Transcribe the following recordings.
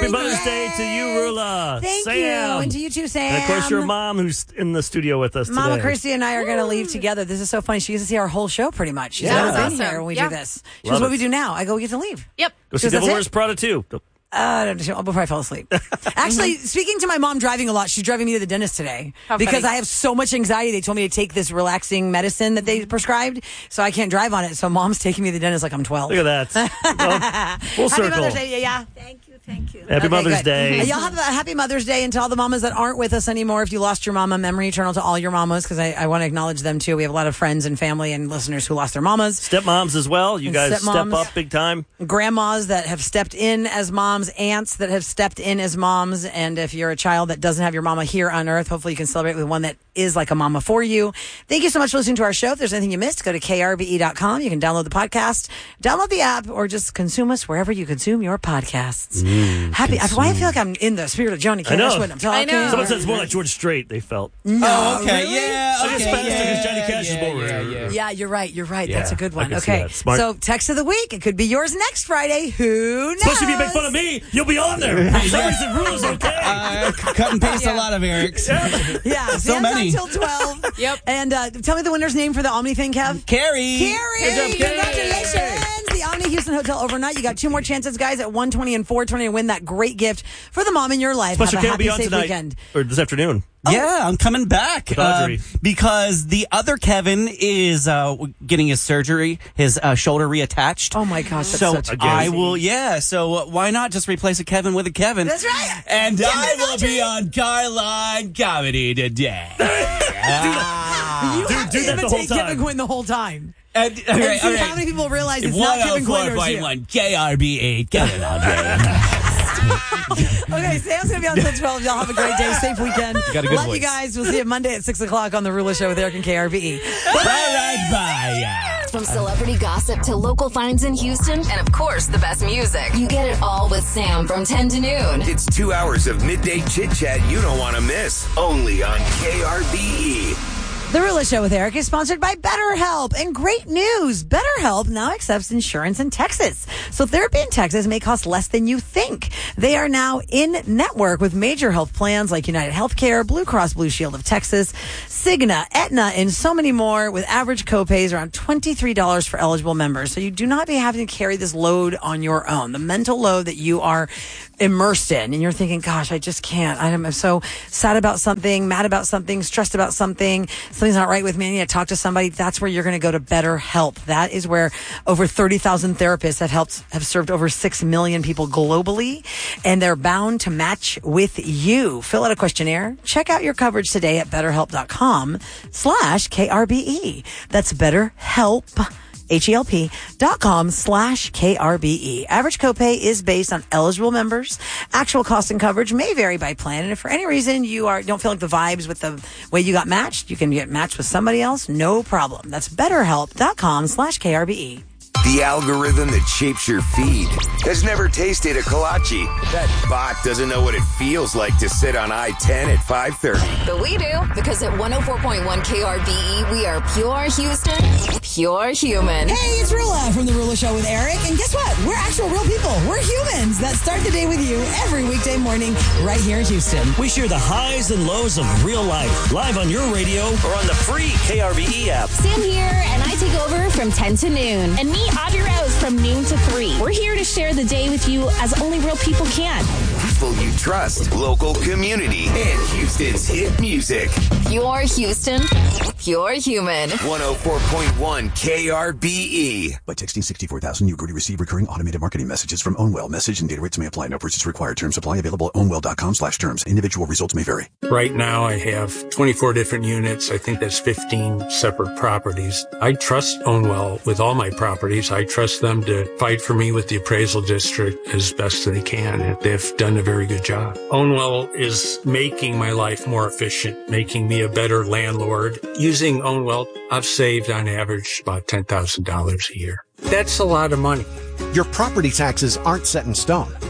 Happy Mother's Day to you, Rula. Thank Sam. you. And to you too, Sam. And of course, your mom who's in the studio with us Mama today. Christy and I are going to leave together. This is so funny. She gets to see our whole show pretty much. She's Yeah. never been Awesome. here when we do this. She Love goes, what it. do we do now? I go, we get to leave. Yep. Go see Because Devil that's Wears it? Prada too. I'll probably fall asleep. Actually, speaking to my mom driving a lot, she's driving me to the dentist today How because funny. I have so much anxiety. They told me to take this relaxing medicine that they prescribed, so I can't drive on it. So mom's taking me to the dentist like I'm 12. Look at that. Well, full Happy circle. Mother's Day. Yeah. Thank you. Happy Mother's good. Day. Y'all have a happy Mother's Day, and to all the mamas that aren't with us anymore, if you lost your mama, memory eternal to all your mamas, because I want to acknowledge them too. We have a lot of friends and family and listeners who lost their mamas. Stepmoms as well. You And guys step stepmoms. up big time. Grandmas that have stepped in as moms, aunts that have stepped in as moms, and if you're a child that doesn't have your mama here on earth, hopefully you can celebrate with one that is like a mama for you. Thank you so much for listening to our show. If there's anything you missed, go to krbe.com. You can download the podcast, download the app, or just consume us wherever you consume your podcasts. Why I feel like I'm in the spirit of Johnny Cash I know. when I'm talking. I know. Someone said it's more like George Strait, they felt. No, okay, really? yeah, I just okay, passed it because Johnny Cash is more. Yeah, you're right. You're right. Yeah, That's a good I one. can see Okay. that. Smart. So, text of the week. It could be yours next Friday. Who knows? Especially if you make fun of me, you'll be on there. Somebody said Rula's okay. Cut and paste a lot of Eric's. Yeah, So Sam's many. until 12. Yep. And tell me the winner's name for the Omni thing, Kev. Carrie. Carrie, Good job, Carrie. congratulations. The Omni Houston Hotel overnight. You got 2 more chances, guys, at 120 and 420 to win that great gift for the mom in your life. Special Have a K will happy, be on safe tonight. weekend. Or this afternoon. Yeah, I'm coming back Audrey. because the other Kevin is getting his surgery, his shoulder reattached. Oh, my gosh. That's So such a I crazy- will, so why not just replace a Kevin with a Kevin? That's right. And Kevin I will Audrey. be on Carline Comedy today. You Dude, have do to that the whole imitate Kevin time. Quinn the whole time. And, all And right, see all how right. many people realize it's not Kevin Quinn or it's you. 104.1 KRB8 Kevin Andre. Okay, Sam's going to be on until 12. Y'all have a great day. Safe weekend. got a good Love you voice. guys. We'll see you Monday at 6 o'clock on The Rula Show with Eric and KRBE. All right, bye. From celebrity gossip to local finds in Houston, and of course, the best music. You get it all with Sam from 10 to noon. It's 2 hours of midday chit-chat you don't want to miss. Only on KRBE. The Rula Show with Eric is sponsored by BetterHelp. And great news, BetterHelp now accepts insurance in Texas. So therapy in Texas may cost less than you think. They are now in network with major health plans like United Healthcare, Blue Cross Blue Shield of Texas, Cigna, Aetna, and so many more, with average copays around $23 for eligible members. So you do not be having to carry this load on your own. The mental load that you are immersed in, and you're thinking, gosh, I just can't. I'm so sad about something, mad about something, stressed about something. Something's not right with me. I need to talk to somebody. That's where you're going to go to BetterHelp. That is where over 30,000 therapists have served over 6 million people globally, and they're bound to match with you. Fill out a questionnaire. Check out your coverage today at BetterHelp.com/KRBE. That's BetterHelp. HELP.com/KRBE. Average copay is based on eligible members. Actual cost and coverage may vary by plan. And if for any reason you don't feel like the vibes with the way you got matched, you can get matched with somebody else. No problem. That's BetterHelp.com/KRBE. The algorithm that shapes your feed has never tasted a kolache. That bot doesn't know what it feels like to sit on I-10 at 5:30. But we do, because at 104.1 KRBE, we are pure Houston, pure human. Hey, it's Rula from The Rula Show with Eric. And guess what? We're actual real people. We're humans that start the day with you every weekday morning right here in Houston. We share the highs and lows of real life, live on your radio or on the free KRBE app. Sam here, and I take over from 10 to noon. And me, Audrey Rose, from noon to 3. We're here to share the day with you as only real people can. People you trust, local community, and Houston's hit music. Pure Houston, pure human. 104.1 KRBE. By texting 64,000, you agree to receive recurring automated marketing messages from Ownwell. Message and data rates may apply. No purchase required. Terms apply. Available at ownwell.com/terms. Individual results may vary. Right now, I have 24 different units. I think that's 15 separate properties. I trust Ownwell with all my properties. I trust them to fight for me with the appraisal district as best they can. And they've done a very good job. Ownwell is making my life more efficient, making me a better landlord. Using Ownwell, I've saved on average about $10,000 a year. That's a lot of money. Your property taxes aren't set in stone.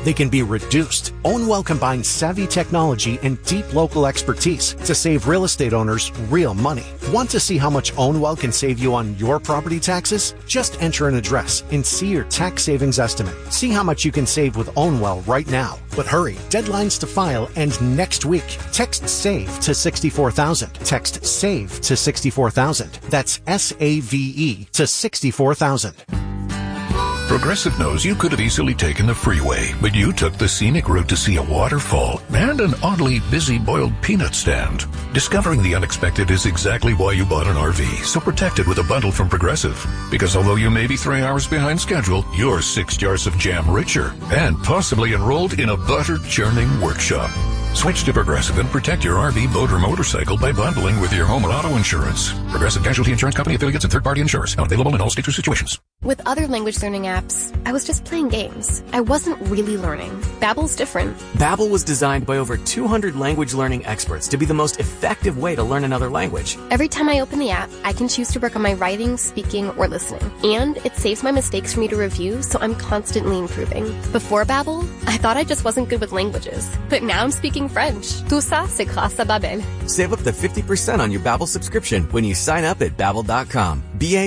they can be reduced. Ownwell combines savvy technology and deep local expertise to save real estate owners real money. Want to see how much Ownwell can save you on your property taxes? Just enter an address and see your tax savings estimate. See how much you can save with Ownwell right now. But hurry, deadlines to file end next week. Text SAVE to 64,000. Text SAVE to 64,000. That's SAVE to 64,000. Progressive knows you could have easily taken the freeway, but you took the scenic route to see a waterfall and an oddly busy boiled peanut stand. Discovering the unexpected is exactly why you bought an RV, so protect it with a bundle from Progressive. Because although you may be 3 hours behind schedule, you're 6 jars of jam richer and possibly enrolled in a butter-churning workshop. Switch to Progressive and protect your RV, boat, or motorcycle by bundling with your home and auto insurance. Progressive Casualty Insurance Company affiliates and third-party insurers. Not available in all states or situations. With other language learning apps, I was just playing games. I wasn't really learning. Babbel's different. Babbel was designed by over 200 language learning experts to be the most effective way to learn another language. Every time I open the app, I can choose to work on my writing, speaking, or listening. And it saves my mistakes for me to review, so I'm constantly improving. Before Babbel, I thought I just wasn't good with languages. But now I'm speaking French. Tout ça, c'est grâce à Babbel. Save up to 50% on your Babbel subscription when you sign up at Babbel.com.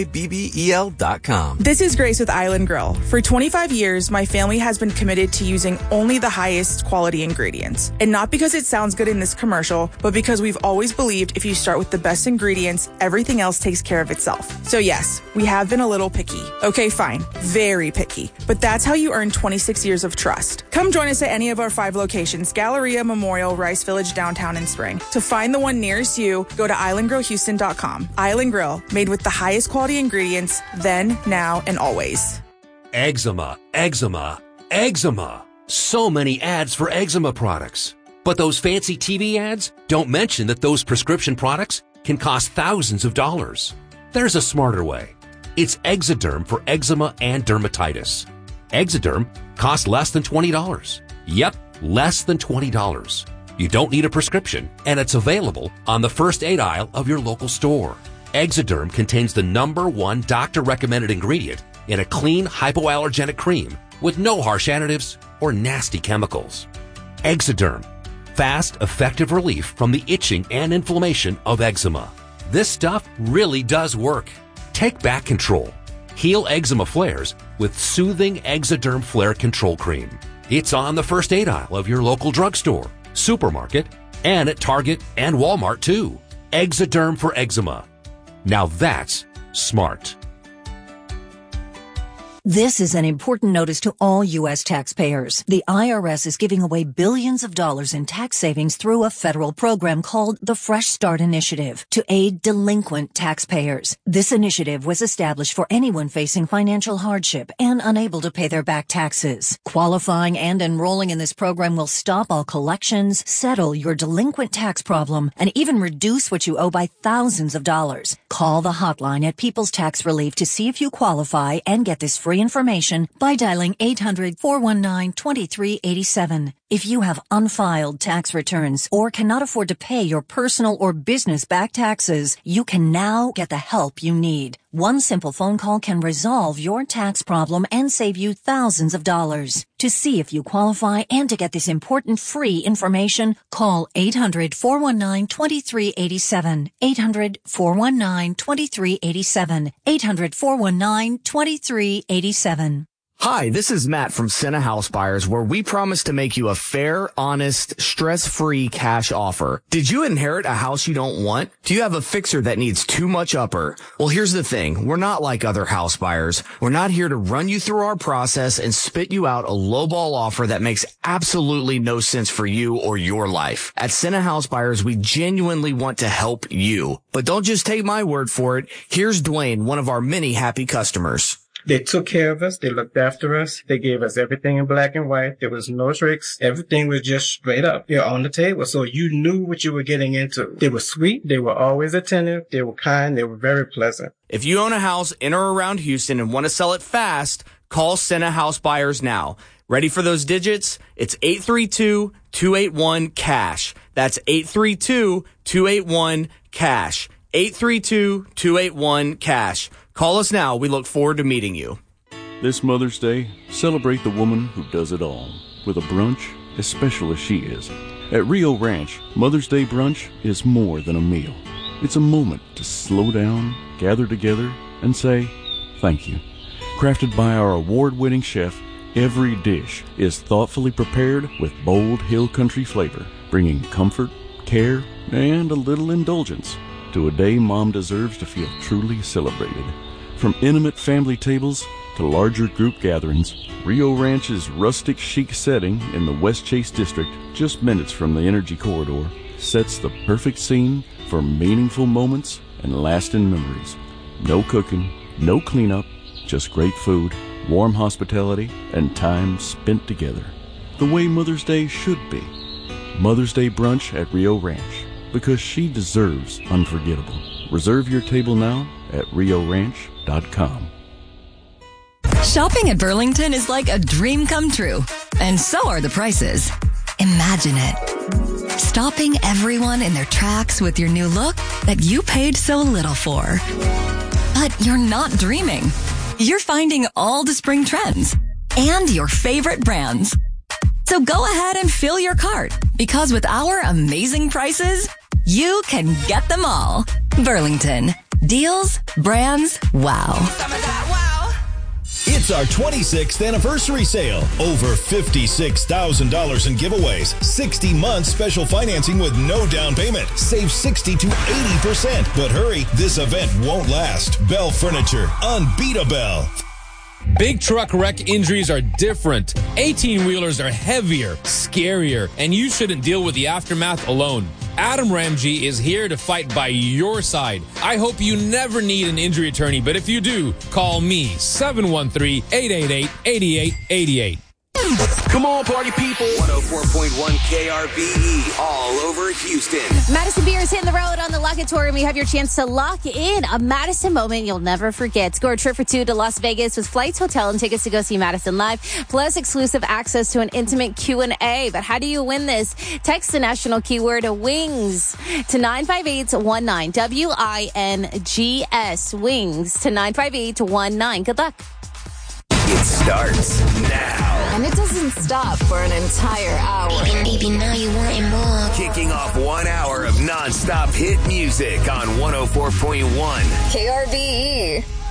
BABBEL.com. This is Grace with Island Grill. For 25 years, my family has been committed to using only the highest quality ingredients. And not because it sounds good in this commercial, but because we've always believed if you start with the best ingredients, everything else takes care of itself. So yes, we have been a little picky. Okay, fine. Very picky. But that's how you earn 26 years of trust. Come join us at any of our 5 locations, Galleria, Memorial, Rice Village, downtown, and Spring. To find the one nearest you, go to islandgrillhouston.com. Island Grill, made with the highest quality ingredients, then, now, and always. Eczema, eczema, eczema. So many ads for eczema products. But those fancy TV ads don't mention that those prescription products can cost thousands of dollars. There's a smarter way. It's Exoderm for eczema and dermatitis. Exoderm costs less than $20. Yep, less than $20. You don't need a prescription, and it's available on the first aid aisle of your local store. Exoderm contains the #1 doctor-recommended ingredient in a clean, hypoallergenic cream with no harsh additives or nasty chemicals. Exoderm. Fast, effective relief from the itching and inflammation of eczema. This stuff really does work. Take back control. Heal eczema flares with soothing Exoderm Flare Control Cream. It's on the first aid aisle of your local drugstore, supermarket, and at Target and Walmart too. Exoderm for eczema. Now that's smart. This is an important notice to all U.S. taxpayers. The IRS is giving away billions of dollars in tax savings through a federal program called the Fresh Start Initiative to aid delinquent taxpayers. This initiative was established for anyone facing financial hardship and unable to pay their back taxes. Qualifying and enrolling in this program will stop all collections, settle your delinquent tax problem, and even reduce what you owe by thousands of dollars. Call the hotline at People's Tax Relief to see if you qualify and get this free information by dialing 800-419-2387. If you have unfiled tax returns or cannot afford to pay your personal or business back taxes, you can now get the help you need. One simple phone call can resolve your tax problem and save you thousands of dollars. To see if you qualify and to get this important free information, call 800-419-2387. 800-419-2387. 800-419-2387. Hi, this is Matt from Senna House Buyers, where we promise to make you a fair, honest, stress-free cash offer. Did you inherit a house you don't want? Do you have a fixer that needs too much upper? Well, here's the thing. We're not like other house buyers. We're not here to run you through our process and spit you out a lowball offer that makes absolutely no sense for you or your life. At Senna House Buyers, we genuinely want to help you. But don't just take my word for it. Here's Dwayne, one of our many happy customers. They took care of us. They looked after us. They gave us everything in black and white. There was no tricks. Everything was just straight up. They're on the table. So you knew what you were getting into. They were sweet. They were always attentive. They were kind. They were very pleasant. If you own a house in or around Houston and want to sell it fast, call Senna House Buyers now. Ready for those digits? It's 832-281-CASH. That's 832-281-CASH. 832-281-CASH. Call us now. We look forward to meeting you. This Mother's Day, celebrate the woman who does it all. with a brunch as special as she is. At Rio Ranch, Mother's Day brunch is more than a meal. It's a moment to slow down, gather together, and say thank you. Crafted by our award-winning chef, every dish is thoughtfully prepared with bold hill country flavor, bringing comfort, care, and a little indulgence to a day Mom deserves to feel truly celebrated. From intimate family tables to larger group gatherings, Rio Ranch's rustic chic setting in the West Chase District, just minutes from the Energy Corridor, sets the perfect scene for meaningful moments and lasting memories. No cooking, no cleanup, just great food, warm hospitality, and time spent together. The way Mother's Day should be. Mother's Day brunch at Rio Ranch, because she deserves unforgettable. Reserve your table now at rioranch.com. Shopping at Burlington is like a dream come true, and so are the prices. Imagine it. Stopping everyone in their tracks with your new look that you paid so little for. But you're not dreaming. You're finding all the spring trends and your favorite brands. So go ahead and fill your cart, because with our amazing prices, you can get them all. Burlington. Deals, brands, wow. It's our 26th anniversary sale. Over $56,000 in giveaways. 60 months special financing with no down payment. Save 60 to 80%. But hurry, this event won't last. Bell Furniture. Unbeatable. Big truck wreck injuries are different. 18-wheelers are heavier, scarier, and you shouldn't deal with the aftermath alone. Adam Ramji is here to fight by your side. I hope you never need an injury attorney, but if you do, call me, 713-888-8888. Come on, party people. 104.1 KRBE, all over Houston. Madison Beer is hitting the road on the Locket Tour, and we have your chance to lock in a Madison moment you'll never forget. Score a trip for two to Las Vegas with flights, hotel, and tickets to go see Madison live, plus exclusive access to an intimate Q&A. But how do you win this? Text the national keyword WINGS to 95819. WINGS. WINGS to 95819. Good luck. It starts now. And it doesn't stop for an entire hour. Baby, now you wanting more. Kicking off 1 hour of non-stop hit music on 104.1 KRBE.